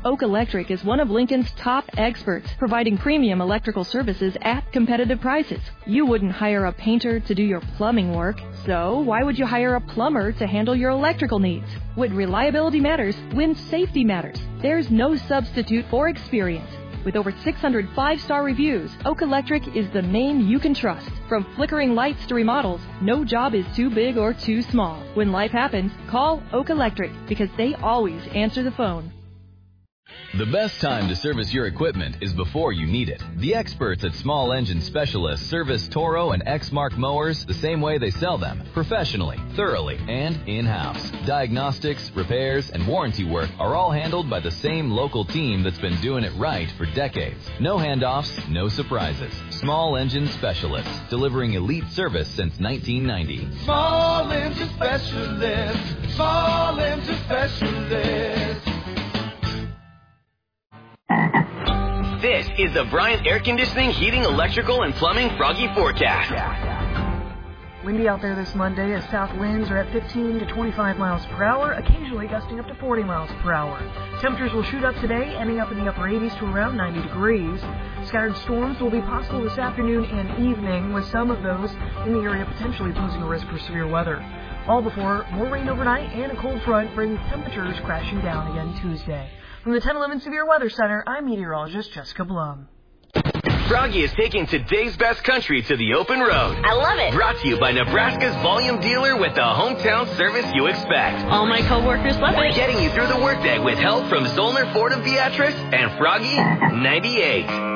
Oak Electric is one of Lincoln's top experts, providing premium electrical services at competitive prices. You wouldn't hire a painter to do your plumbing work, so why would you hire a plumber to handle your electrical needs? When reliability matters, when safety matters, there's no substitute for experience. With over 600 5-star reviews, Oak Electric is the name you can trust. From flickering lights to remodels, no job is too big or too small. When life happens, call Oak Electric because they always answer the phone. The best time to service your equipment is before you need it. The experts at Small Engine Specialists service Toro and Exmark mowers the same way they sell them, professionally, thoroughly, and in-house. Diagnostics, repairs, and warranty work are all handled by the same local team that's been doing it right for decades. No handoffs, no surprises. Small Engine Specialists, delivering elite service since 1990. Small Engine Specialists, Small Engine Specialists. This is the Bryant Air Conditioning, Heating, Electrical, and Plumbing Froggy Forecast. Windy out there this Monday as south winds are at 15 to 25 miles per hour, occasionally gusting up to 40 miles per hour. Temperatures will shoot up today, ending up in the upper 80s to around 90 degrees. Scattered storms will be possible this afternoon and evening, with some of those in the area potentially posing a risk for severe weather. All before more rain overnight and a cold front bring temperatures crashing down again Tuesday. From the 1011 Severe Weather Center, I'm meteorologist Jessica Blum. Froggy is taking today's best country to the open road. I love it. Brought to you by Nebraska's volume dealer with the hometown service you expect. All my coworkers love it. Getting you through the workday with help from Zollner Ford of Beatrice and Froggy 98.